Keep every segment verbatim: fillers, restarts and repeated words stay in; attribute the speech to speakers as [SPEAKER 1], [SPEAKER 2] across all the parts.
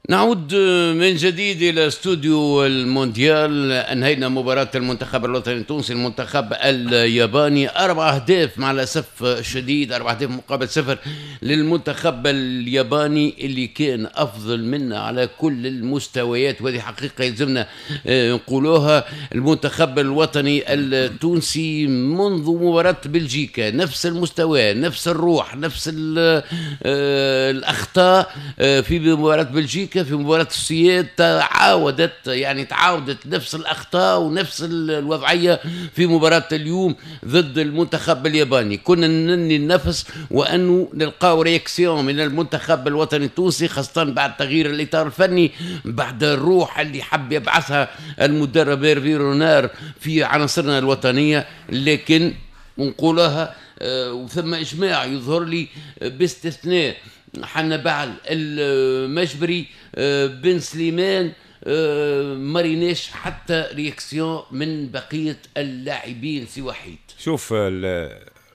[SPEAKER 1] نعود من جديد إلى استوديو المونديال. أنهينا مباراة المنتخب الوطني التونسي المنتخب الياباني أربع أهداف مع الأسف الشديد، أربع أهداف مقابل صفر للمنتخب الياباني اللي كان أفضل منا على كل المستويات، وهذه حقيقة يلزمنا نقولوها. المنتخب الوطني التونسي منذ مباراة بلجيكا نفس المستوى، نفس الروح، نفس الأخطاء في مباراة بلجيكا. في مباراة السويد تعاودت يعني تعاودت نفس الأخطاء ونفس الوضعية في مباراة اليوم ضد المنتخب الياباني. كنا نني النفس وأنه نلقاو رياكسيون من المنتخب الوطني التونسي، خاصة بعد تغيير الإطار الفني، بعد الروح اللي حب يبعثها المدرب هيرفي رونار في عناصرنا الوطنية. لكن نقولها آه وثم إجماع يظهر لي آه باستثناء حنا بعل المجبري آه بن سليمان آه مريناش حتى رياكسيون من بقية اللاعبين سوى وحيد.
[SPEAKER 2] شوف ال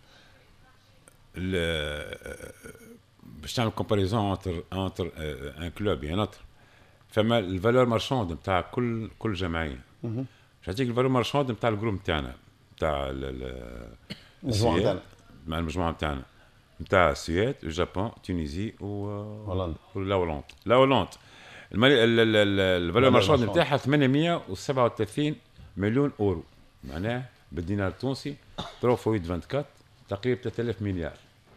[SPEAKER 2] ال باش نعمل كومباريزون انتر انتر ان كلوب يعني نوتر، فما الفالور مارشاند نتاع كل كل جمعيه. باش نعطيك الفالور مارشاند نتاع الجروب نتاعنا نتاع المجموعه نتاعنا مع المجموعه نتاعنا نتاع السويد واليابان تونيزي وهولندا ولا هولندا لا هولندا. الفالور مارشاند نتاعها ثمانمائة وسبعة وثلاثين مليون اورو، معناه بالدينار التونسي ثلاثة فاصلة أربعة وعشرين تقريبا ثلاثة آلاف مليار.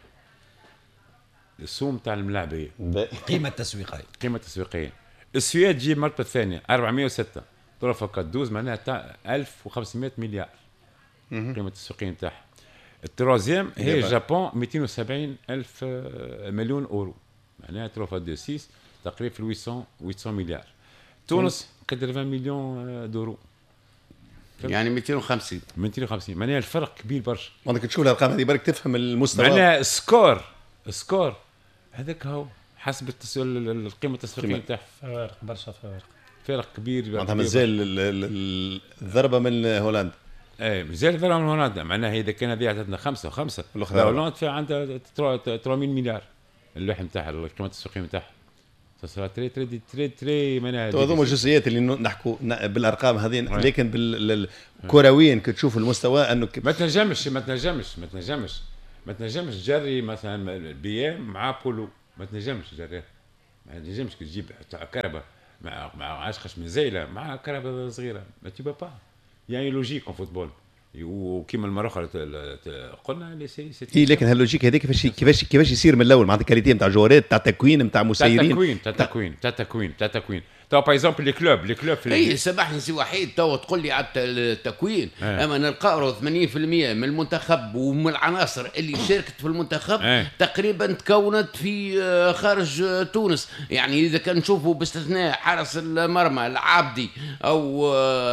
[SPEAKER 2] السوم تاع الملاعبيه
[SPEAKER 3] قيمه تسويقيه
[SPEAKER 2] قيمه تسويقيه. السويد تجي المرتبه الثانيه أربعمائة وستة ثلاثة فاصلة اثناش معناها تاع ألف وخمسمائة مليار قيمه التسويقيه نتاعها. التروازيام هي اليابان مئتين وسبعين ألف مليون اورو، معناها ثلاثة فاصلة ستة تقريبا في ثمانمائة مليار. تونس قدر عشرين مليون دورو،
[SPEAKER 1] يعني مئتين وخمسين
[SPEAKER 2] مئتين وخمسين معناها الفرق كبير برشا.
[SPEAKER 4] معناتك تشوف الارقام هذه برك تفهم المستوى.
[SPEAKER 2] معناها السكور السكور هذاك هو حسب القيمه التسويقيه نتاعها
[SPEAKER 3] فارق برشا، فارق
[SPEAKER 2] فرق كبير.
[SPEAKER 4] معناتها مازال الضربه من هولندا.
[SPEAKER 2] اي مازال الضربه من هولندا، معناها اذا كان هذه عطاتنا خمسه وخمسه هولندا في عندها ثلاثمائة مليار اللوح نتاعها القيمه التسويقيه نتاعها. صار تري تري تري تري معناها
[SPEAKER 4] هذوما الجزئيات اللي نحكوا بالارقام هذه، لكن بالكرويين كتشوف المستوى انه
[SPEAKER 2] ما تنجمش ما تنجمش ما تنجمش ما تنجمش تجري مثلا البي ام مع بولو، ما تنجمش تجري، ما تنجمش تجيب كهرباء مع مع عشقش من زيله مع كهرباء صغيره، ما تبى با يعني لوجيك في فوتبول. وكيما المره اخرى قلنا لي سي سي
[SPEAKER 4] اي، لكن هاللوجيك هذيك كيفاش كيفاش كيفاش يصير من الاول؟ معناتها كاليتي نتاع جوارات تاع تكوين نتاع مسيرين
[SPEAKER 2] تكوين تاع تكوين تاع تكوين تاع تكوين تو باغ اكزومبل لي كلوب لي كلوب
[SPEAKER 1] اي سامحني سي وحيد تو تقول لي على التكوين اه. اما نلقاو ثمانين بالمئة من المنتخب ومن العناصر اللي شاركت في المنتخب اه. تقريبا تكونت في خارج تونس. يعني اذا كان نشوفوا باستثناء حارس المرمى العابدي او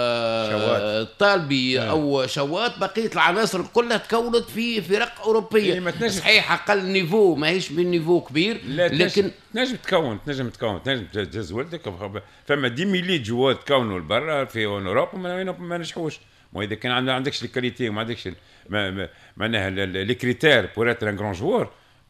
[SPEAKER 1] الطالبي اه. او شوات، بقيه العناصر كلها تكونت في فرق اوروبيه
[SPEAKER 2] ايه.
[SPEAKER 1] صحيح اقل نيفو ماهيش من نيفو كبير، لكن
[SPEAKER 2] تنجم تكون تنجم تكون تنجم تجز ولدك. فما دي ميلي جواد تكونوا لبرا في اوروبا ما, ما نجحوش. واذا كان عندك عندكش الكاليتي وما عندكش معناها لي كريتير بور اتر ان غران جوار،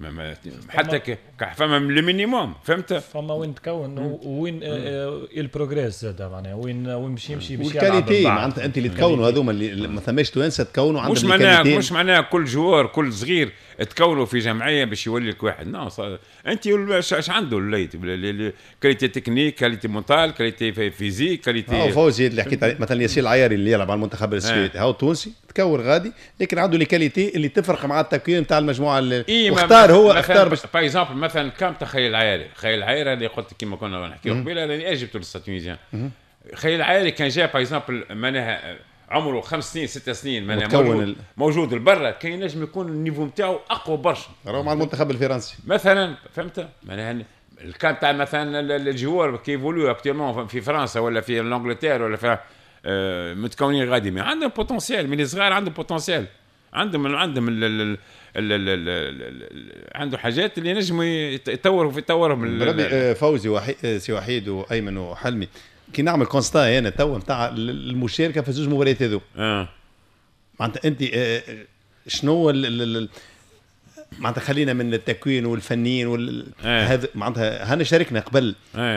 [SPEAKER 2] حتى فما المينيموم فهمت.
[SPEAKER 3] فما وين تكون وين البروغريس زاد معناها وين وين مشي يمشي باش
[SPEAKER 4] يلعب الكاليتي. معناتها انت اللي تكونوا هذوما اللي ما ثماش توانسه تكونوا عندهم
[SPEAKER 2] مش معناها مش معناها كل جوار كل صغير تكونوا في جمعيه باش يولي لك واحد. نو انت اش عنده الليت كاليتي تكنيك كاليتي مونتال كاليتي فيزيك كاليتي.
[SPEAKER 4] اه فوزي اللي حكيت مثلا ياسين العياري اللي يلعب على المنتخب السويدي هاو تونسي تكون غادي، لكن عنده لي كاليتي اللي تفرق مع التكوين نتاع المجموعه اللي
[SPEAKER 2] إيه
[SPEAKER 4] اختار هو اختار باش
[SPEAKER 2] باغ اكزومبل مثلا كم تخيل العياري خيل العياري اللي قلت كيما كنا نحكيو قبيله راني اجبت للتونسيين. خيل العياري كان جاء باغ اكزومبل معناها عمره خمس سنين ست سنين معناها موجود, ال... موجود لبرا، كان ينجم يكون النيفو نتاعو اقوى برشا
[SPEAKER 4] راهو مع المنتخب الفرنسي
[SPEAKER 2] مثلا فهمت. معناها الكان تاع مثلا الجوار كي يفولو اكتيرمون في فرنسا ولا في انجلترا ولا في آه متكونين غادي ما عندهم بوتنسيال، من الصغار عندهم بوتنسيال، عندهم عندهم ال ال ال ال ال عنده حاجات اللي نجموا يتطوروا في تطورهم.
[SPEAKER 4] ربي فوزي وحي... سي وحيد وايمن وحلمي كي نعمل كونستا هنا تو نتاع المشاركه في زوج مباريات هذو اه معناتها انت آه شنو ال... معناتها خلينا من التكوين والفنيين وال... آه. هذا معناتها هنا شاركنا قبل آه.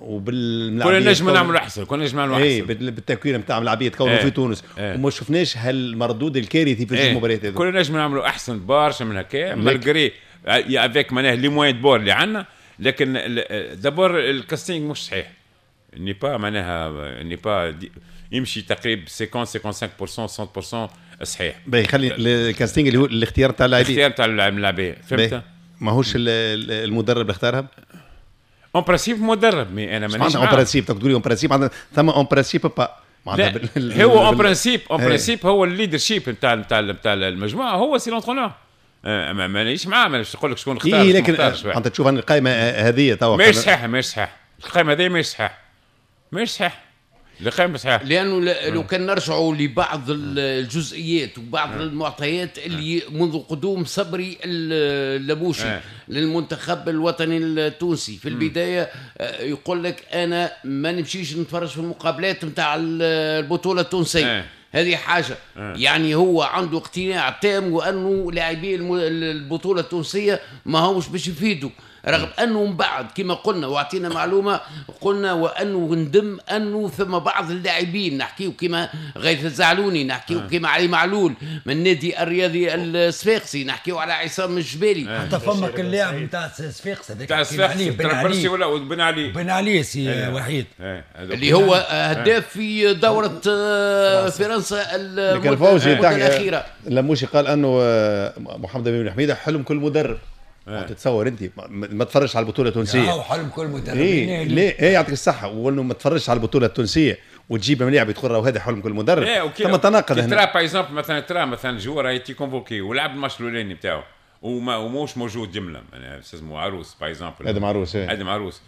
[SPEAKER 4] وبالملاعبيه
[SPEAKER 2] كنا نجم نعملوا احسن كنا نجم نعملوا
[SPEAKER 4] ايه
[SPEAKER 2] احسن
[SPEAKER 4] بالتكوين نتاع ملاعبيه تكونوا
[SPEAKER 2] ايه
[SPEAKER 4] في تونس
[SPEAKER 2] ايه
[SPEAKER 4] وما شفناش هالمردود الكارثي في
[SPEAKER 2] ايه
[SPEAKER 4] المباريات هذو.
[SPEAKER 2] كنا نجم نعملوا احسن برشا من هكا مالغري افيك معناها لي موين بور اللي عندنا. لكن دابور الكاستينغ مش صحيح ني با معناها ني با يمشي تقريبا خمسين خمسة وخمسين بالمئة صحيح.
[SPEAKER 4] باهي خلي الكاستينغ اللي هو الاختيار تاع اللاعبين
[SPEAKER 2] الاختيار تاع اللاعبين فهمت
[SPEAKER 4] ماهوش المدرب اللي اختارهم
[SPEAKER 2] اون برانسيب مدرب مي انا مانيش
[SPEAKER 4] اون برانسيب تقولي اون برانسيب ثم اون برانسيب با
[SPEAKER 2] هو اون برانسيب اون برانسيب هو الليدرشيب نتاع نتاع نتاع المجموعه هو سي لونترونور مانيش معاه مانيش نقول لك شكون اختار.
[SPEAKER 4] اي لكن انت تشوف ان القائمه هذه توا
[SPEAKER 2] مش صحيح مش صحيح القائمه هذه مش صحيح مش صحيح القائمه صحيح
[SPEAKER 1] لانه لو كان نرجعوا لبعض الجزئيات وبعض المعطيات اللي منذ قدوم صبري اللبوشي للمنتخب الوطني التونسي في البدايه يقول لك انا ما نمشيش نتفرج في المقابلات نتاع البطوله التونسيه. هذه حاجه يعني هو عنده اقتناع تام وانه لاعبي البطوله التونسيه ما هوش باش يفيدوا رغم انه من بعد كما قلنا واعطينا معلومه قلنا وانه ندم انه ثم بعض اللاعبين نحكيو كما غيث الزعلوني نحكيو كما علي معلول من النادي الرياضي الصفاقسي نحكيو على عصام الجبالي
[SPEAKER 5] حتى فمك اللاعب نتاع الصفاقس هذاك
[SPEAKER 2] تاع الصفاقسي بن علي ولا بن علي
[SPEAKER 5] بن علي سي وحيد
[SPEAKER 1] اللي هو هداف في دوره فرنسا المده الاخيره.
[SPEAKER 4] لموشي قال انه محمد بن حميده حلم كل مدرب. تتصور انت ما تفرجش على البطوله التونسيه
[SPEAKER 5] اه حلم كل مدربين
[SPEAKER 4] ايه ليه ايه يعطيك الصحه وانه ما تفرجش على البطوله التونسيه وتجيب ملاعب يدخل وهذا حلم كل مدرب. ثم تناقض
[SPEAKER 2] هنا ترى باغ اكزومبل مثلا ترى مثلا جوار ايتي كونفوكي ولعب الماتش الاولاني نتاعو وما وموش موجود جمله يعني اسمه عروس باغ اكزومبل
[SPEAKER 4] هذا معروس
[SPEAKER 2] هذا معروس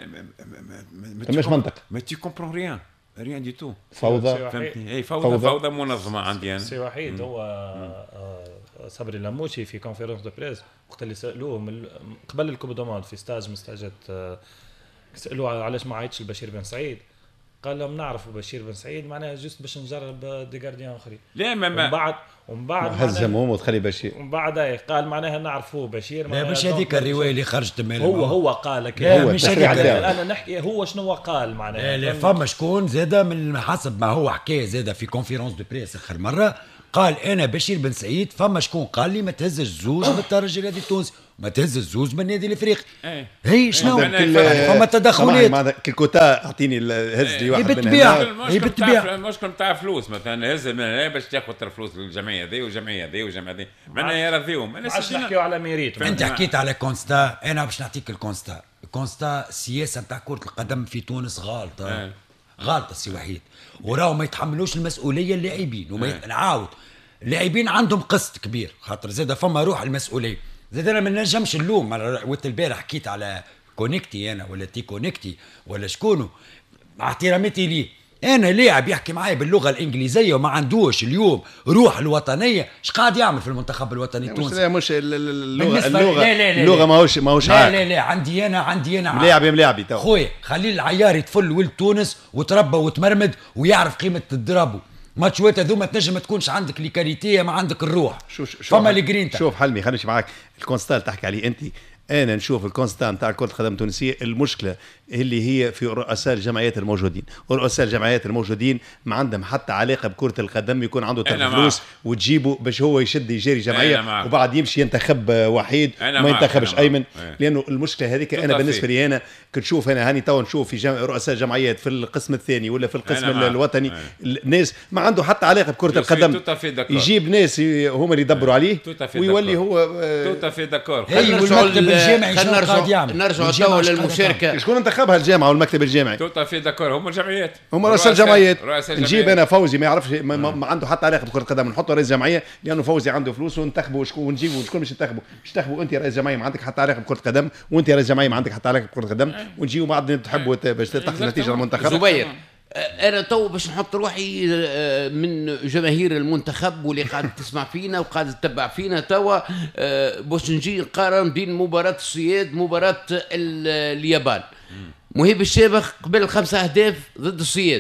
[SPEAKER 4] مش منطق
[SPEAKER 2] ما تي كومبرون ريان ريان دي تو
[SPEAKER 4] فوضى
[SPEAKER 2] فهمتني اي فوضى فوضى منظمه عندي انا
[SPEAKER 3] سي وحيد هو صبري اللموشي في كونفيرنس دو بريس وقت اللي سالوه من قبل الكوب دوموند في ستاج من ستاجات سالوه علاش ما عيطش البشير بن سعيد قال لهم نعرفوا بشير بن سعيد معناها جست باش نجرب دي جارديان اخرين
[SPEAKER 2] لا ما
[SPEAKER 3] من بعد ومن بعد
[SPEAKER 4] هزمهم وتخلي بشير
[SPEAKER 3] ومن بعد قال معناها نعرفوه بشير
[SPEAKER 5] لا مش هذيك الروايه اللي خرجت من
[SPEAKER 3] هو هو قال لك
[SPEAKER 5] هو مش هذيك
[SPEAKER 3] انا نحكي هو شنو قال معناها
[SPEAKER 5] لا فما شكون زاده من حسب ما هو حكى زاده في كونفيرونس دو بريس اخر مره قال انا بشير بن سعيد فما شكون قال لي ما تهزش الزوز من الترجي الرياضي التونسي ما تهز الزوز من النادي الافريقي.
[SPEAKER 2] ايه.
[SPEAKER 5] هي شنو فما تدخلات
[SPEAKER 4] كل كوتا اعطيني الهز لي واحد
[SPEAKER 5] من هنا
[SPEAKER 2] هي بالطبيعه المشكل نتاع فلوس مثلا هز من هنا باش تاخذ فلوس للجمعيه هذه والجمعيه هذه والجمعيه هذه معناها يرضيهم
[SPEAKER 3] انا نحكيو على ميريت.
[SPEAKER 5] انت حكيت على كونستا انا باش نعطيك الكونستا الكونستا السياسه نتاع كره القدم في تونس غالطه غالطه سي وحيد وراو ما يتحملوش المسؤوليه اللاعبين وما نعاود اللاعبين عندهم قسط كبير خاطر زاد فما روح المسؤوليه زاد انا ما نجمش اللوم وقت البارح حكيت على كونيكتي انا ولا تي كونيكتي ولا شكونه مع احتراماتي ليه انا لاعب يحكي معايا باللغه الانجليزيه وما عندوش اليوم روح الوطنيه ايش قاعد يعمل في المنتخب الوطني التونسي؟
[SPEAKER 4] مش اللغه اللغه اللغه ماهوش ماهوش
[SPEAKER 5] لا لا لا عندي انا عندي انا
[SPEAKER 4] ملاعب ملاعبي تو
[SPEAKER 5] خويا خلي العيار يتفل ولد تونس وتربى وتمرمد ويعرف قيمه تضربه ماتشوات هذوما تنجم ما تكونش عندك لي كاريتيه ما عندك الروح فما لي جرينتا.
[SPEAKER 4] شوف حلمي خليني معاك الكونستال تحكي عليه انت انا نشوف الكونستان نتاع كره القدم التونسيه المشكله اللي هي في رؤساء الجمعيات الموجودين ورؤساء الجمعيات الموجودين ما عندهم حتى علاقه بكره القدم يكون عنده طرف فلوس وتجيبه باش هو يشد يجاري جمعيه وبعد يمشي ينتخب وحيد ما ينتخبش ايمن لانه المشكله هذيك انا بالنسبه لي انا كنشوف انا هاني تو نشوف في جم... رؤساء جمعيات في القسم الثاني ولا في القسم الوطني الناس ما عنده حتى علاقه بكره القدم يجيب ناس هم اللي يدبروا عليه ويولي هو
[SPEAKER 2] توتا في داكور.
[SPEAKER 5] الجامعي شنو قاعد يعمل
[SPEAKER 1] نرجع تو للمشاركه
[SPEAKER 4] شكون انتخبها الجامعه والمكتب الجامعي
[SPEAKER 2] توتا في داكور هم الجمعيات
[SPEAKER 4] هم رؤساء الجمعيات نجيب انا فوزي ما يعرفش ما, ما عنده حتى علاقه بكره القدم نحطه رئيس جمعيه لانه فوزي عنده فلوس وننتخبه وشكون ونجيبه وشكون مش ينتخبه مش تنتخبوا انت رئيس جمعيه ما عندك حتى علاقه بكره القدم وانت رئيس جمعيه ما عندك حتى علاقه بكره القدم ونجيبوا بعد تحبوا باش تحصل نتيجه المنتخب.
[SPEAKER 1] زبير انا تو باش نحط روحي من جماهير المنتخب واللي قاعد تسمع فينا وقاعد تتبع فينا توا باش نجي نقارن بين مباراه الصياد مباراه اليابان. مهيب الشابخ قبل خمسة اهداف ضد الصياد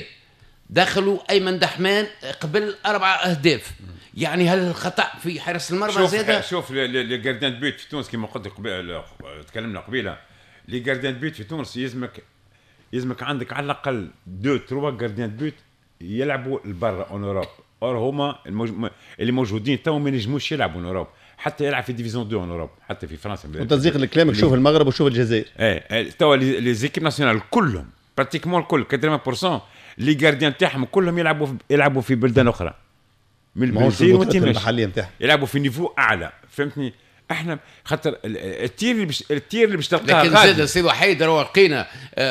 [SPEAKER 1] دخلوا ايمن دحمان قبل اربعة اهداف يعني هل الخطا في حارس المرمى زاده؟
[SPEAKER 2] شوف لي جارديان بيت في تونس كما قلت قبل تكلمنا قبيله لي جارديان بيت في تونس يلزمك يلزمك عندك على الاقل دو تروا جارديان بوت يلعبوا لبرا اون اوروب، اور هما الموج... اللي موجودين تو ما ينجموش يلعبوا اون اوروب، حتى يلعب في ديفيزيون دو اون اوروب، حتى في فرنسا.
[SPEAKER 4] وتصديق الكلام شوف المغرب وشوف الجزائر.
[SPEAKER 2] ايه تو لي زيكيب ناسيونال كلهم براتيكمون الكل ثمانين بالمئة لي جارديان تاعهم كلهم يلعبوا في... يلعبوا في بلدان اخرى من البرازيل
[SPEAKER 4] والمحليه نتاعهم،
[SPEAKER 2] يلعبوا في نيفو اعلى، فهمتني؟ احنا خاطر التير اللي باش التير اللي باش تلقاه،
[SPEAKER 1] لكن زاد سي وحيد راه لقينا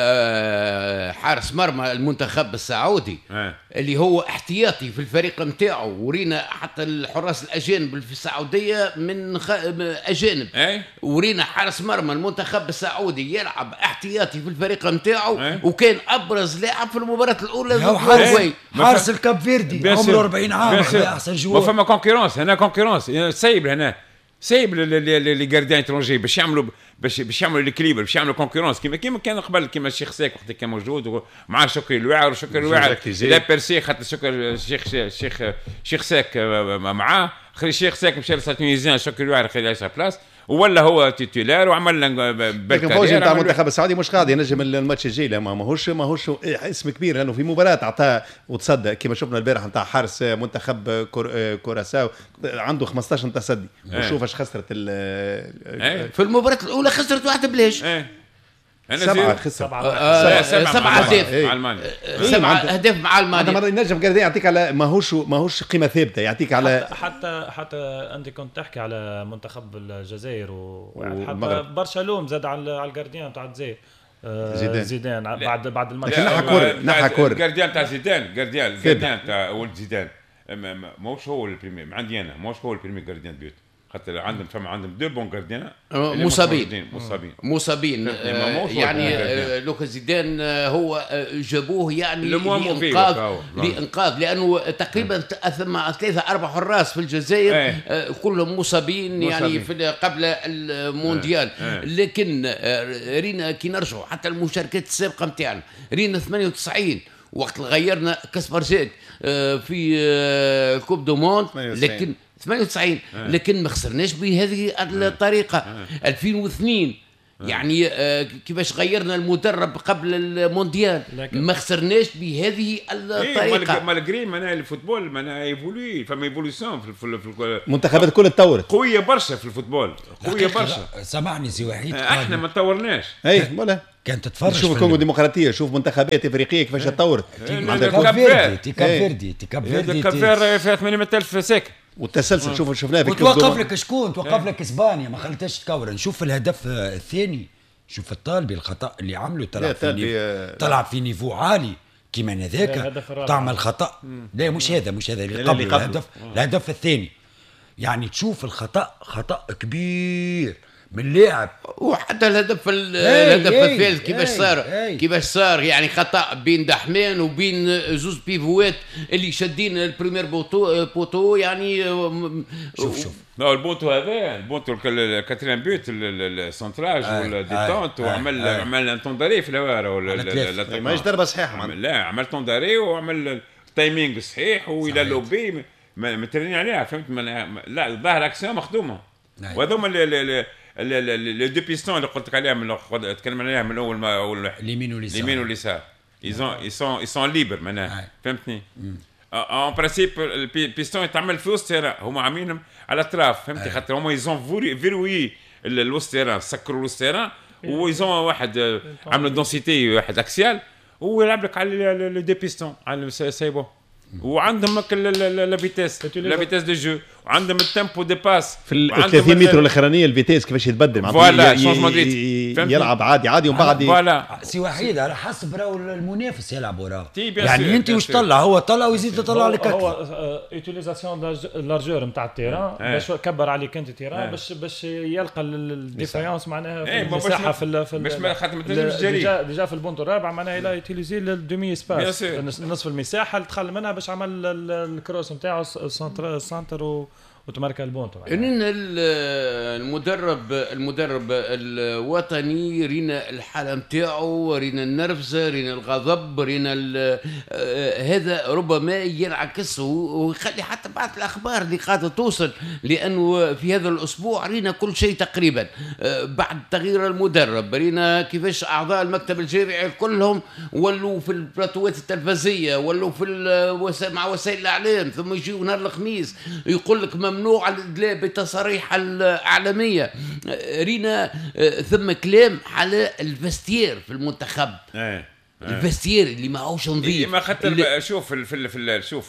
[SPEAKER 1] حارس مرمى المنتخب السعودي
[SPEAKER 2] اه.
[SPEAKER 1] اللي هو احتياطي في الفريق نتاعو، ورينا حتى الحراس الاجانب في السعوديه من خ... اجانب
[SPEAKER 2] اه.
[SPEAKER 1] ورينا حارس مرمى المنتخب السعودي يلعب احتياطي في الفريق نتاعو
[SPEAKER 2] اه.
[SPEAKER 1] وكان ابرز لاعب في المباراه الاولى
[SPEAKER 5] هو حارس
[SPEAKER 1] اه.
[SPEAKER 5] حارس الكاب فيردي عمره أربعين عام، احسن جوار.
[SPEAKER 2] ما فما كونكورونس هنا، كونكورونس سايب هنا، سايب لي جارديان اترونجي باش يعملوا باش باش يعملوا ليكليبر، باش يعملوا كونكورونس كيما كيما كان قبل، كيما الشيخ ساك وقت كان موجود مع شكري الواعر، وشكري الواعر لا بيرسي خاطر شكر الشيخ الشيخ الشيخ ساك معاه، خلي الشيخ ساك مشى للتونيزيان، شكري الواعر خلي يعيش بلاص ولا هو تيتولار وعمل لنا
[SPEAKER 4] لكن فوزي نتاع المنتخب السعودي مش قاعد ينجم الماتش الجاي، لا ماهوش ماهوش اسم كبير، لانه في مباراه عطاه وتصدى كما شفنا البارح نتاع حارس منتخب كوراساو عنده خمسطاش تصدي، وشوف اش خسرت
[SPEAKER 1] في المباراه الاولى، خسرت واحد بلاش
[SPEAKER 4] سبعة خسر
[SPEAKER 1] سبعة سبعة أهداف
[SPEAKER 2] مع ألمانيا،
[SPEAKER 1] سبعة أهداف مع ألمانيا.
[SPEAKER 4] هذا مرة ينجم قاعد يعطيك على ماهوش ماهوش قيمة ثابتة، يعطيك على
[SPEAKER 3] حتى حتى أنت كنت تحكي على منتخب الجزائر وحتى برشا لوم زاد على على الجارديان تاع الجزائر زيدان زيدان بعد بعد الماتش
[SPEAKER 4] نحى كور نحى كور
[SPEAKER 2] الجارديان تاع زيدان، جارديان الجارديان تاع ولد زيدان ماهوش هو البريمير عندي أنا، ماهوش هو البريمير جارديان بيوت، خاطر عندهم فما عندهم دو بون جارديان
[SPEAKER 1] مصابين
[SPEAKER 2] مصابين
[SPEAKER 1] مصابين يعني لوكا زيدان هو جابوه يعني
[SPEAKER 2] لإنقاذ
[SPEAKER 1] لإنقاذ لأنه تقريبا ثم ثلاثة أربع حراس في الجزائر كلهم مصابين يعني في قبل المونديال، لكن رينا كي نرجعوا حتى المشاركات السابقة نتاعنا رينا ثمانية وتسعين وقت غيرنا كاسبرزيك في كوب دو موند، لكن ثمانية وتسعين آه. لكن ما خسرناش بهذه الطريقة. آه. ألفين واثنين آه. يعني آه كيفاش غيرنا المدرب قبل المونديال ما خسرناش بهذه الطريقة.
[SPEAKER 2] مالغري معناها الفوتبول معناها ايفولوي، فما ايفولوسيون في في
[SPEAKER 4] المنتخبات كلها تطورت
[SPEAKER 2] قوية برشا في الفوتبول، قوية برشا.
[SPEAKER 5] سامحني سي وحيد،
[SPEAKER 2] آه احنا ما تطورناش.
[SPEAKER 4] اي ولا
[SPEAKER 5] كانت تتفرج
[SPEAKER 4] شوف الكونغو الديمقراطية، شوف منتخبات افريقية كيفاش تطورت.
[SPEAKER 5] عندك كاب فيردي تي كاب فيردي تي كاب فيردي
[SPEAKER 2] كاب فيردي فيها ثمانمائة ألف ساكن
[SPEAKER 4] والتسلسل شوف شفناه في
[SPEAKER 5] وتوقف لك شكون توقف لك اسبانيا ما خلتهاش تكور. نشوف الهدف الثاني، شوف الطالبي الخطا اللي عمله، طلع في نيفو طلع في نيفو عالي كيما هذاك تعمل خطا. لا مش هذا مش هذا اللي قبل الهدف الهدف الثاني، يعني تشوف الخطا خطا كبير من لاعب.
[SPEAKER 1] وحتى الهدف الهدف الثالث كيفاش صار كيفاش صار يعني خطا بين دحمان وبين زوز بيفوات اللي شادين البريمير بوتو بوتو يعني
[SPEAKER 5] شوف شوف
[SPEAKER 2] لا البوتو هذا البوتو الكاترين بيوت السنتراج ولا ديتونت وعمل عمل انتونداري في الهواره ولا
[SPEAKER 4] ماهيش ضربه صحيحه.
[SPEAKER 2] لا عمل تونداري وعمل التايمينغ صحيح وإلى لوبي مترني عليها، فهمت؟ لا الظاهر اكسيون مخدومه. وهذوما لي دو بيستون اللي قلت لك عليهم اللي تكلم عليهم من اول ما اول
[SPEAKER 5] اليمين واليسار
[SPEAKER 2] اليمين واليسار ايزون ايسون ايسون ليبر معناها، فهمتني؟ ان برانسيب البيستون يتعمل في وسط تيران، هما عاملينهم على الاطراف، فهمتي؟ خاطر هما ايزون فيروي الوسط تيران، سكروا الوسط تيران وايزون واحد عملوا دونسيتي واحد اكسيال ويلعب لك على لي دو بيستون على سايبو، وعندهم لا فيتيس لا فيتيس دو جو، وعندهم التيمبو دي باس
[SPEAKER 4] في ال ثلاثين متر الاخرانيه الفيتيس كيفاش يتبدل مع
[SPEAKER 2] فوالا
[SPEAKER 4] يلعب عادي عادي ومن بعد
[SPEAKER 2] فوالا
[SPEAKER 5] سي وحيد على حسب راهو المنافس يلعبوا راهو، يعني انت واش طلع هو طلع ويزيد يطلع لك
[SPEAKER 3] هو اوتيليزاسيون لارجور نتاع التيران باش كبر عليك انت التيران باش باش يلقى الديفيرونس معناها في المساحه في في
[SPEAKER 2] باش خاطر ما تنجمش تجري
[SPEAKER 3] ديجا في البونت الرابع معناها لا يوتيليزي الدومي سباس نصف المساحه اللي دخل منها باش عمل الكروس نتاعو السنتر السنتر وتماركا البونتو.
[SPEAKER 1] رينا المدرب المدرب الوطني، رينا الحاله نتاعو، رينا النرفزه، رينا الغضب، رينا هذا ربما ينعكس ويخلي حتى بعض الاخبار اللي قاعده توصل، لانه في هذا الاسبوع رينا كل شيء تقريبا بعد تغيير المدرب. رينا كيفاش اعضاء المكتب الجامعي كلهم ولوا في البلاتوات التلفزيه، ولوا في مع وسائل الاعلام، ثم يجيو نهار الخميس يقول لك ممنوع الادلاء بالتصاريح الاعلاميه. رينا ثم كلام على الفستير في المنتخب،
[SPEAKER 2] ايه
[SPEAKER 1] الفستير اللي ما هوش نظيف.
[SPEAKER 2] ما خاطر اللي... شوف في في, في شوف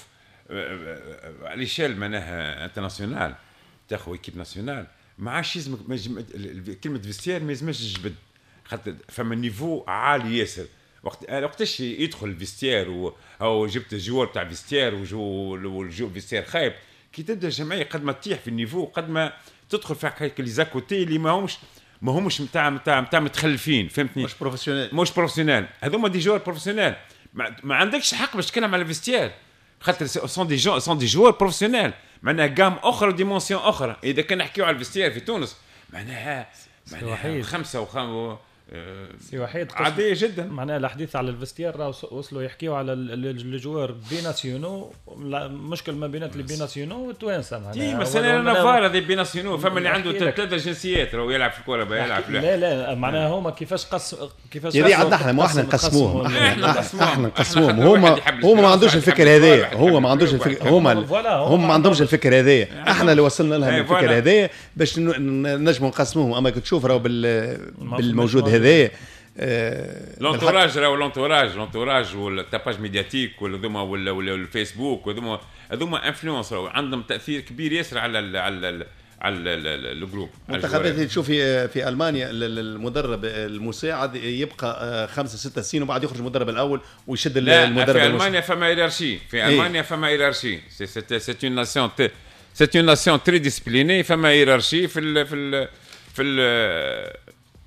[SPEAKER 2] على شال معناها انترناسيونال تاخذ ايكيب ناسيونال، ما عادش يلزمك كلمه فيستير ما يلزمش تجبد، خاطر فما نيفو عالي ياسر. وقت وقتاش يدخل الفيستير او جبت الجوار تاع فيستير والجو فيستير خايب، كي تبدا الجمعيه قد ما تطيح في النيفو قد ما تدخل في هكاك لي زاكوتي اللي ما همش ما همش نتاع نتاع نتاع متخلفين، فهمتني؟
[SPEAKER 4] مش بروفيسيونيل
[SPEAKER 2] مش بروفيسيونيل، هذوما دي جوار بروفيسيونيل. ما, ما عندكش حق باش تتكلم على الفيستير، خاطر سون دي جو سون دي جوار بروفيسيونيل، معناها جام اخرى وديمونسيون اخرى. اذا كان نحكيو على الفيستير في تونس معناها معناها خمسه وخمسه
[SPEAKER 3] سي وحيد
[SPEAKER 2] عادية جدا.
[SPEAKER 3] معناها الحديث على الفستير راه وصلوا يحكيوا على الجوار بيناسيونو، مشكل ما بينات البيناسيونو والتوانسه معناها.
[SPEAKER 2] اي مثلا انا فار هذه بيناسيونو، فما اللي عنده ثلاثه جنسيات راهو يلعب في الكره يلعب في
[SPEAKER 3] لا لا معناها هما كيفاش قص كيفاش
[SPEAKER 4] يدي عندنا احنا ما احنا نقسموهم احنا احنا نقسموهم هما هما ما عندوش الفكر هذايا، هو ما عندوش الفكر، هما هم ما عندهمش الفكر هذايا، احنا اللي وصلنا لهم الفكر هذايا باش نجموا نقسموهم. اما كنت تشوف راهو بالموجود هذايا
[SPEAKER 2] لونتوراج راهو لونتوراج لونتوراج والتاباج ميدياتيك ولا ولا ولا الفيسبوك وذوما هذوما انفلونس راهو عندهم تاثير كبير ياسر على ال على ال على الجروب.
[SPEAKER 4] منتخبات تشوفي في المانيا المدرب المساعد يبقى خمسة ستة سنين وبعد يخرج المدرب الاول ويشد المدرب.
[SPEAKER 2] في المانيا فما هيرارشي، في المانيا فما هيرارشي، سي اون ناسيون سي اون ناسيون تري ديسيبليني، فما هيرارشي في ال في ال في ال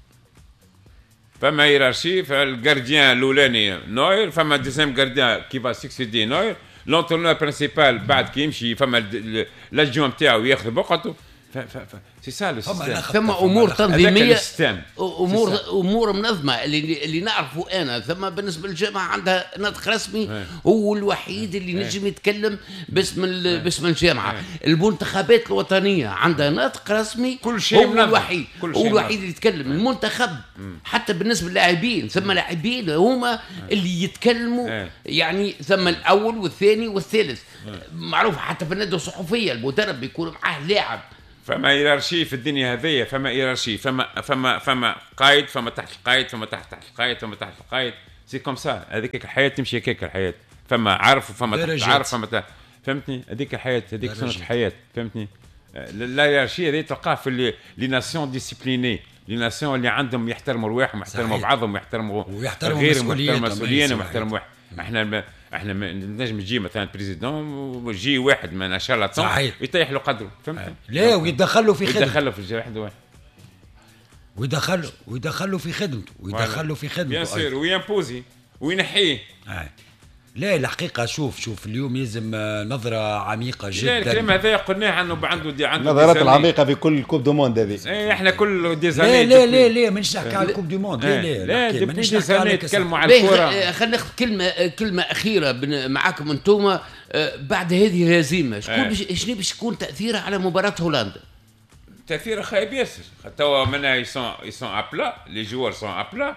[SPEAKER 2] فما هيرارشي. فالجارديان الاولاني نوير، فما ديزيام جارديان كي فا سكسيدي نوير، لونترونور برينسيبال بعد كي يمشي فما لاجيون نتاعو ياخذ بقعته. سي سا لو سيستم،
[SPEAKER 1] ثم امور تنظيميه، امور امور منظمه اللي اللي نعرفه انا. ثم بالنسبه للجامعه عندها نطق رسمي، هو الوحيد اللي نجم يتكلم باسم باسم الجامعه. المنتخبات الوطنيه عندها نطق رسمي،
[SPEAKER 2] كل شيء
[SPEAKER 1] هو الوحيد هو الوحيد اللي يتكلم. المنتخب حتى بالنسبه للاعبين ثم لاعبين هما اللي يتكلموا، يعني ثم الاول والثاني والثالث معروف. حتى في النادي الصحفيه المدرب بيكون معاه لاعب.
[SPEAKER 2] فما هيرارشي في الدنيا هذيا، فما هيرارشي، فما فما فما قائد، فما تحت القائد، فما تحت تحت القائد، فما تحت القائد. سي كوم سا، هذيك الحياه تمشي هكاك الحياه. فما عارف وفما تحت عارف، فما تحت. فهمتني؟ هذيك الحياه، هذيك سنه الحياه. فهمتني؟ لا هيرارشي هذه تلقاه في لي ناسيون ديسيبليني، لي ناسيون اللي عندهم يحترموا رواحهم ويحترموا بعضهم ويحترموا غيرهم ويحترموا مسؤولين ويحترموا واحد. احنا احنا نجم يجي مثلا بريزيدون ويجي واحد من ان شاء الله
[SPEAKER 5] صحيح
[SPEAKER 2] يطيح له قدره، فهمت؟
[SPEAKER 5] لا ويدخلوا في خدمته،
[SPEAKER 2] يدخلوا في واحد واحد
[SPEAKER 5] ويدخلوا ويدخلوا في خدمته ويدخلوا في خدمته
[SPEAKER 2] بيان سير ويمبوزي وينحيه.
[SPEAKER 5] لا الحقيقه شوف شوف اليوم يلزم نظره عميقه جدا.
[SPEAKER 2] لا الكلام هذا قلناه عنه عنده دي عنده
[SPEAKER 4] النظرات العميقه في كل كوب دو موند هذه.
[SPEAKER 2] اي احنا كل ديزاني.
[SPEAKER 5] لا لا لا لا مانيش نحكي على الكوب دو موند. لا لا
[SPEAKER 2] لا مانيش نحكي نتكلموا على الكره.
[SPEAKER 1] خلينا ناخذ كلمه كلمه اخيره معاكم انتم بعد هذه الهزيمه. شكون شنو باش يكون تاثيرها على مباراه هولندا؟
[SPEAKER 2] تاثير خايب ياسر. توا منا يسون يسون ابلا، لي جوار سون ابلا،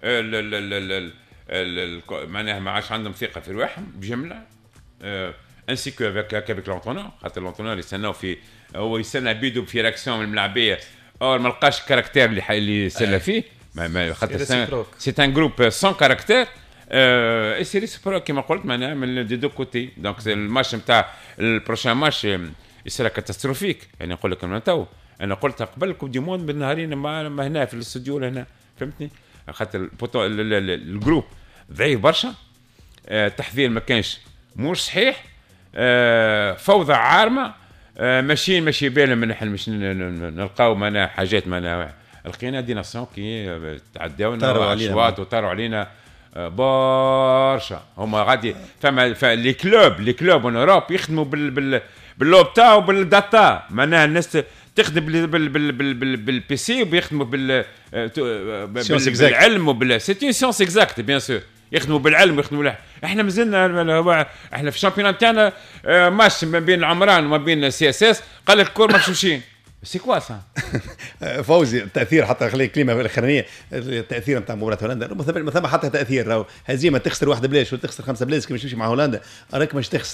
[SPEAKER 2] معناها ما عادش عندهم ثقه في رواحهم بجمله. انسي كو افيك افيك لونتونور، خاطر لونتونور يستناو في هو يستنى بيدو في رياكسيون من الملاعبيه اور ما لقاش الكاركتير اللي اللي يستنى فيه. ما خاطر سي ان جروب سون كاركتير. اي سي ريسبروك كما قلت معناها من دي دو كوتي. دونك الماتش نتاع البروشان ماتش يصير كاتاستروفيك. يعني نقول لك من تو انا قلت قبل كوب دي موند بالنهارين ما هنا في الاستوديو هنا، فهمتني؟ خاطر الجروب ضعيف برشا، أه تحذير ما كانش مش صحيح، أه فوضى عارمه، أه ماشيين ماشي بالنا من احنا مش نلقاو معنا حاجات معنا لقينا دي ناسيون كي تعداونا اشواط وطاروا علينا برشا. هما غادي فما لي كلوب لي كلوب ان اوروب يخدموا بال بال باللوب تاعو بالداتا معناها الناس تخدم بال بال بال بال بال بالبي سي وبيخدموا بال بالعلم وبال سي اون سيونس اكزاكت بيان سور يخدموا بالعلم ويخدموا له. احنا مازلنا احنا في الشامبيونات تاعنا ماتش ما بين العمران وما بين سي اس اس قال لك الكور مشوشين سي كوا سا
[SPEAKER 4] فوزي التاثير حتى خلي كلمه الاخرانيه التاثير نتاع مباراه هولندا ما ثم حتى تاثير راهو هزيمه تخسر واحده بلاش ولا تخسر خمسه بلاش كيف تمشي مع هولندا راك مش تخسر.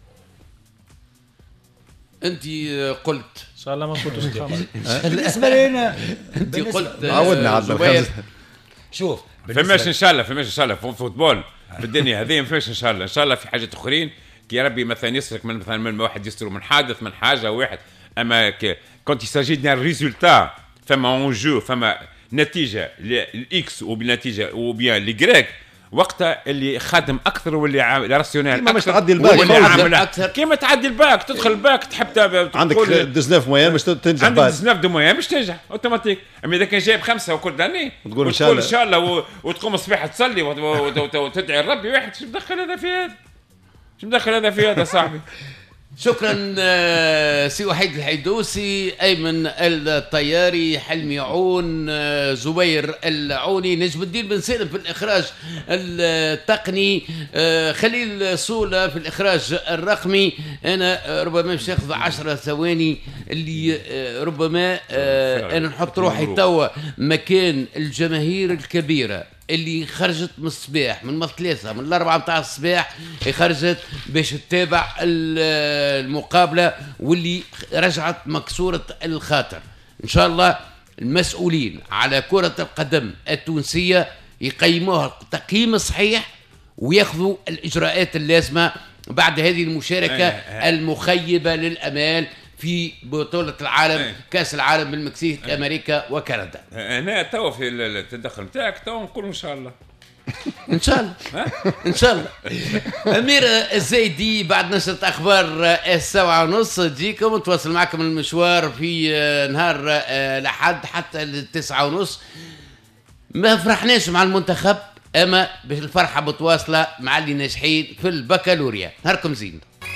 [SPEAKER 1] انت قلت
[SPEAKER 3] ان شاء الله ما نفوتوش الخامس.
[SPEAKER 5] بالنسبه لنا
[SPEAKER 1] انت قلت
[SPEAKER 4] عودنا على الخامس.
[SPEAKER 5] شوف
[SPEAKER 2] فماش ان شاء الله فماش ان شاء الله في فوتبول في الدنيا هذه ما فيش ان شاء الله ان شاء الله في حاجات اخرين كي يا ربي مثلا يسرك من مثلا من واحد يستر من حادث من حاجه واحد اما كنت يساجي ديال ريزولتا فما اون جو فما نتيجه الاكس وبالنتيجه وبيان الجريك وقتها اللي خادم اكثر واللي راسيونيل
[SPEAKER 4] كيما مش تعدي الباك
[SPEAKER 2] واللي عامل اكثر كيما تعدي الباك تدخل الباك تحب
[SPEAKER 4] عندك تسعطاش موين باش تنجح
[SPEAKER 2] عندك تسعطاش دو موين باش تنجح اوتوماتيك. اما اذا كان جايب خمسه وكل داني
[SPEAKER 4] وتقول ان شاء الله
[SPEAKER 2] ان شاء الله وتقوم الصباح تصلي وتدعي ربي واحد شو مدخل هذا في هذا شو مدخل هذا في هذا صاحبي.
[SPEAKER 1] شكرا سي وحيد الحيدوسي، ايمن الطياري، حلمي عون، زبير العوني، نجم الدين بن سالم في الاخراج التقني، خليل سوله في الاخراج الرقمي. انا ربما مش ناخذ عشرة ثواني اللي ربما انا نحط روحي توا مكان الجماهير الكبيره اللي خرجت من الصباح من الثلاثة من الأربعة متاع الصباح خرجت باش تتابع المقابلة واللي رجعت مكسورة الخاطر. إن شاء الله المسؤولين على كرة القدم التونسية يقيموها التقييم الصحيح ويأخذوا الإجراءات اللازمة بعد هذه المشاركة المخيبة للأمال في بطولة العالم كأس العالم بالمكسيك أمريكا وكندا.
[SPEAKER 2] أنا توا في التدخل تاعك توا نقول إن شاء الله
[SPEAKER 1] إن شاء الله إن شاء الله. أمير الزايدي بعد نشرة أخبار السبعة ونص تجيكم تواصل معكم المشوار في نهار الأحد حتى التسعة ونص. ما فرحناش مع المنتخب أما بالفرحة متواصلة مع اللي ناجحين في البكالوريا. نهاركم زين.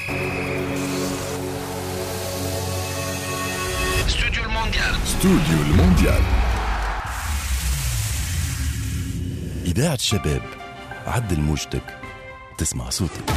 [SPEAKER 6] استوديو المونديال إذاعة الشباب. عدل موجتك تسمع صوتك.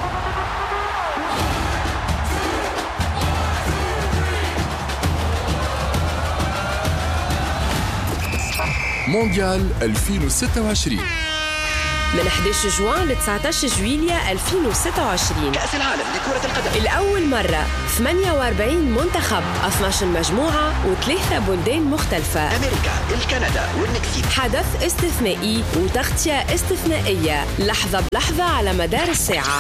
[SPEAKER 6] مونديال ألفين وستة وعشرين
[SPEAKER 7] من أحد عشر جوان ل تسعة عشر جويليا ألفين وستة وعشرين.
[SPEAKER 8] كأس العالم لكرة القدم
[SPEAKER 7] الأول مرة ثمانية وأربعين منتخب، اثنتي عشرة مجموعة وثلاثة بلدان مختلفة،
[SPEAKER 8] أمريكا، الكندا والمكسيك.
[SPEAKER 7] حدث استثنائي وتغطية استثنائية لحظة بلحظة على مدار الساعة.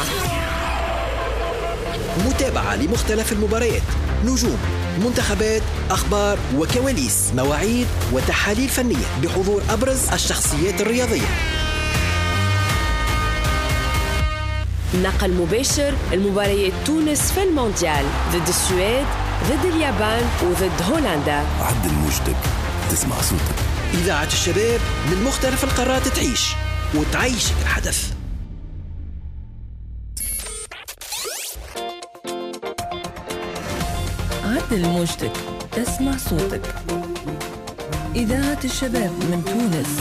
[SPEAKER 8] متابعة لمختلف المباريات، نجوم، منتخبات، أخبار وكواليس، مواعيد وتحاليل فنية بحضور أبرز الشخصيات الرياضية.
[SPEAKER 7] نقل مباشر المباريات تونس في المونديال ضد السويد ضد اليابان وضد هولندا.
[SPEAKER 6] عدل موجتك تسمع صوتك.
[SPEAKER 8] إذاعة الشباب من مختلف القارات تعيش وتعيش الحدث.
[SPEAKER 9] عدل موجتك تسمع صوتك. إذاعة الشباب من تونس.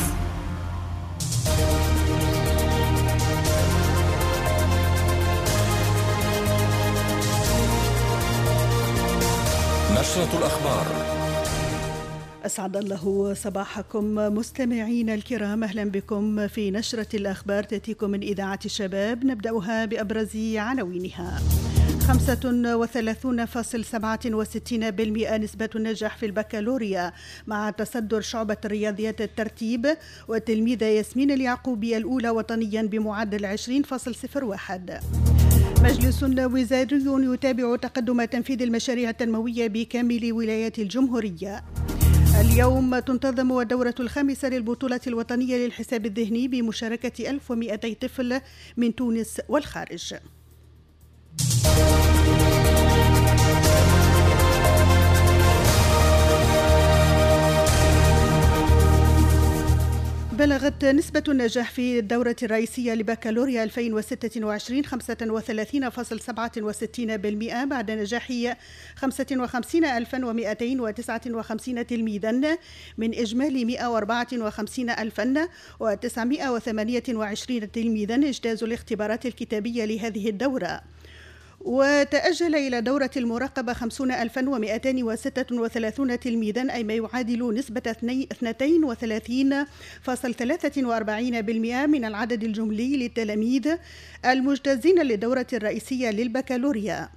[SPEAKER 6] نشرة الأخبار.
[SPEAKER 10] أسعد الله صباحكم مستمعين الكرام، أهلا بكم في نشرة الأخبار تأتيكم من إذاعة الشباب. نبدأها بأبرز عناوينها. خمسة وثلاثين فاصلة سبعة وستين بالمئة نسبة النجاح في البكالوريا مع تصدر شعبة الرياضيات الترتيب، والتلميذة ياسمين اليعقوبي الأولى وطنيا بمعدل عشرين فاصلة صفر واحد. مجلس وزاري يتابع تقدم تنفيذ المشاريع التنموية بكامل ولايات الجمهورية. اليوم تنتظم الدورة الخامسة للبطولة الوطنية للحساب الذهني بمشاركة ألف ومئتي طفل من تونس والخارج. بلغت نسبة النجاح في الدورة الرئيسية لبكالوريا ألفين وستة وعشرين خمسة وثلاثين فاصلة سبعة وستين بالمئة بعد نجاح خمسة وخمسين ألفا ومئتين وتسعة وخمسين تلميذا من إجمالي مئة وأربعة وخمسين ألفا وتسعمئة وثمانية وعشرين تلميذا اجتازوا الاختبارات الكتابية لهذه الدورة. وتأجل إلى دورة المراقبة خمسين ألفا ومئتين وستة وثلاثين تلميذا أي ما يعادل نسبة اثنين وثلاثين فاصلة ثلاثة وأربعين بالمئة من العدد الجملي للتلاميذ المجتازين للدورة الرئيسية للبكالوريا.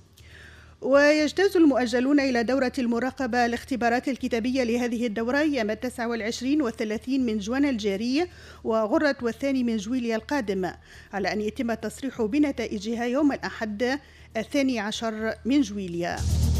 [SPEAKER 10] ويجتاز المؤجلون إلى دورة المراقبة الاختبارات الكتابية لهذه الدورة أيام التاسع والعشرين والثلاثين من جوان الجاري وغرة والثاني من جويليا القادم، على أن يتم التصريح بنتائجها يوم الأحد الثاني عشر من جويليا.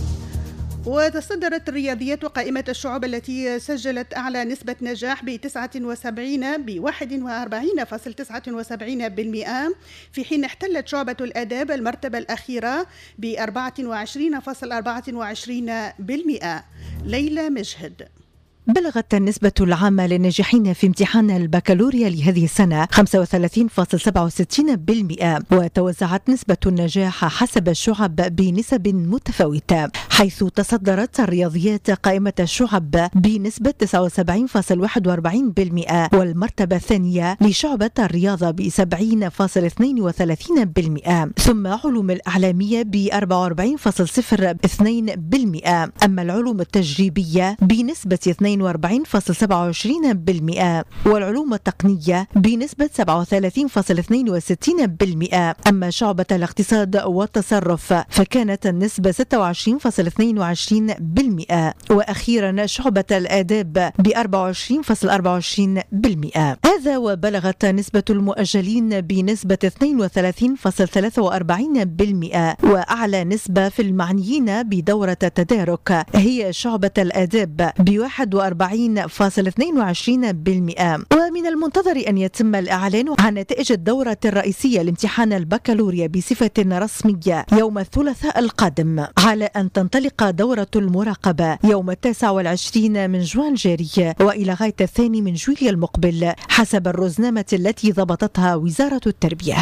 [SPEAKER 10] وتصدرت الرياضيات قائمة الشعب التي سجلت أعلى نسبة نجاح ب تسعة وسبعين ب واحد وأربعين فاصلة تسعة وسبعين بالمئة، في حين احتلت شعبة الآداب المرتبة الأخيرة ب أربعة وعشرين فاصلة أربعة وعشرين بالمئة. ليلى مجهد.
[SPEAKER 11] بلغت النسبة العامة للناجحين في امتحان البكالوريا لهذه السنة خمسة وثلاثين فاصلة سبعة وستين بالمئة، وتوزعت نسبة النجاح حسب الشعب بنسب متفاوتة، حيث تصدرت الرياضيات قائمة الشعب بنسبة تسعة وسبعين فاصلة واحد وأربعين بالمئة، والمرتبة الثانية لشعبة الرياضة ب سبعين فاصلة اثنين وثلاثين بالمئة، ثم علوم الإعلامية ب أربعة وأربعين فاصلة صفر اثنين بالمئة، أما العلوم التجريبية بنسبة اثنين وأربعين فاصلة سبعة وعشرين بالمئة، والعلوم التقنية بنسبة سبعة وثلاثين فاصلة اثنين وستين بالمئة. أما شعبة الاقتصاد والتصرف فكانت النسبة ستة وعشرين فاصلة اثنين وعشرين بالمئة، وأخيرا شعبة الآداب ب أربعة وعشرين فاصلة أربعة وعشرين بالمئة. هذا وبلغت نسبة المؤجلين بنسبة اثنين وثلاثين فاصلة ثلاثة وأربعين بالمئة، وأعلى نسبة في المعنيين بدورة التدارك هي شعبة الآداب ب واحد وأربعين فاصلة اثنين وعشرين بالمئة. ومن المنتظر أن يتم الإعلان عن نتائج الدورة الرئيسية لامتحان البكالوريا بصفة رسمية يوم الثلاثاء القادم، على أن تنطلق دورة المراقبة يوم التاسع والعشرين من جوان الجاري وإلى غاية الثاني من جويليا المقبل حسب الرزنامة التي ضبطتها وزارة التربية.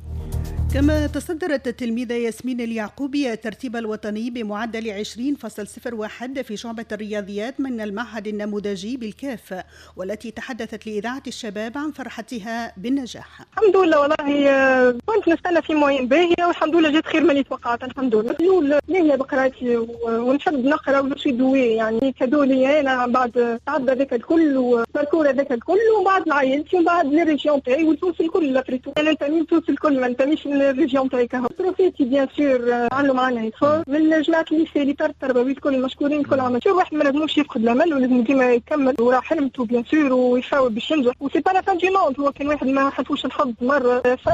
[SPEAKER 10] كما تصدرت التلميذة ياسمين اليعقوبي الترتيب الوطني بمعدل عشرين فاصلة صفر واحد في شعبة الرياضيات من المعهد النموذجي بالكاف، والتي تحدثت لإذاعة الشباب عن فرحتها بالنجاح.
[SPEAKER 12] الحمد لله، والله كنت نستنى في موين باهية والحمد لله جات خير ملي توقعت. الحمد لله الأول باهية بقرايتي ونحب نقرا ونشي دوي، يعني كدولي أنا بعد تعدى ذاك الكل وباركور ذاك الكل وبعد لعائلتي وبعد للريجيون تاعي وتونس الكل لافريتو. أنا ننتمي لتونس الكل، ما ننتميش الريجيون تاعي كهو. بروفيتي بيان سور علموا معنا يدخل من جماعة الليسي اللي التربوي الكل مشكورين الكل عمل. شو واحد ما لازموش يفقد الأمل ولازم ديما يكمل وراه حلمته بيان سور ويحاول باش ينجح، وسي با لا فان دي موند. هو كان واحد ما حلفوش الحظ مرة